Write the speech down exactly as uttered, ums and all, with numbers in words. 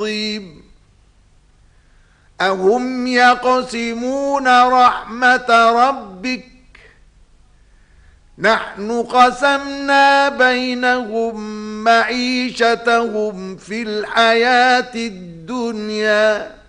عظيم أهم يقسمون رحمة ربك نحن قسمنا بينهم معيشتهم في الحياة الدنيا